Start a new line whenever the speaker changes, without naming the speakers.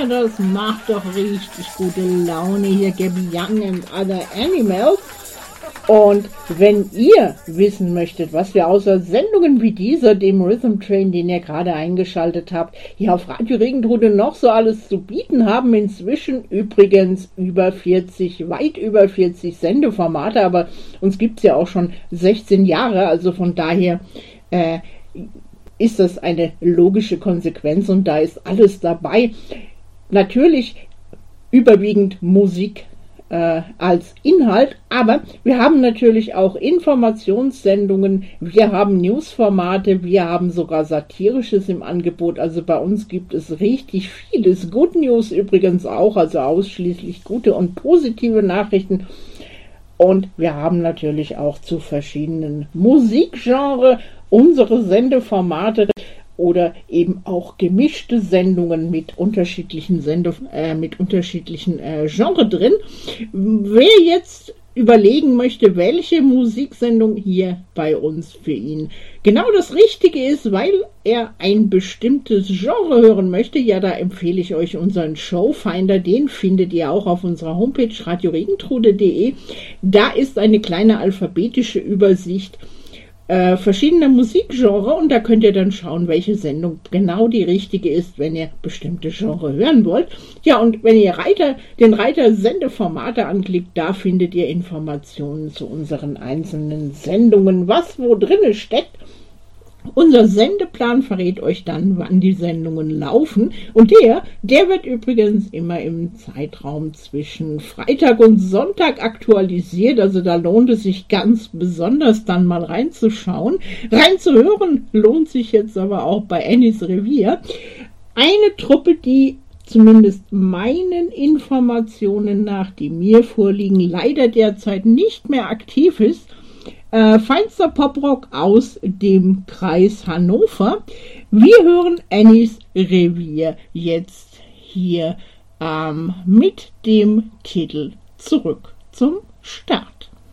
Ja, das macht doch richtig gute Laune hier, Gabby Young and Other Animals. Und wenn ihr wissen möchtet, was wir außer Sendungen wie dieser, dem Rhythm Train, den ihr gerade eingeschaltet habt, hier auf Radio Regentrudel noch so alles zu bieten haben, inzwischen übrigens weit über 40 Sendeformate, aber uns gibt's ja auch schon 16 Jahre, also von daher ist das eine logische Konsequenz und da ist alles dabei. Natürlich überwiegend Musik als Inhalt, aber wir haben natürlich auch Informationssendungen, wir haben Newsformate, wir haben sogar Satirisches im Angebot, also bei uns gibt es richtig vieles, Good News übrigens auch, also ausschließlich gute und positive Nachrichten und wir haben natürlich auch zu verschiedenen Musikgenres unsere Sendeformate oder eben auch gemischte Sendungen mit unterschiedlichen Genres drin. Wer jetzt überlegen möchte, welche Musiksendung hier bei uns für ihn genau das Richtige ist, weil er ein bestimmtes Genre hören möchte, ja, da empfehle ich euch unseren Showfinder, den findet ihr auch auf unserer Homepage radioregentrude.de. Da ist eine kleine alphabetische Übersicht verschiedene Musikgenre und da könnt ihr dann schauen, welche Sendung genau die richtige ist, wenn ihr bestimmte Genre hören wollt. Ja, und wenn ihr den Reiter Sendeformate anklickt, da findet ihr Informationen zu unseren einzelnen Sendungen, was wo drinne steckt. Unser Sendeplan verrät euch dann, wann die Sendungen laufen. Und der wird übrigens immer im Zeitraum zwischen Freitag und Sonntag aktualisiert. Also da lohnt es sich ganz besonders, dann mal reinzuschauen. Reinzuhören lohnt sich jetzt aber auch bei Annies Revier. Eine Truppe, die zumindest meinen Informationen nach, die mir vorliegen, leider derzeit nicht mehr aktiv ist. Feinster Poprock aus dem Kreis Hannover. Wir hören Annies Revier jetzt hier mit dem Titel Zurück zum Start.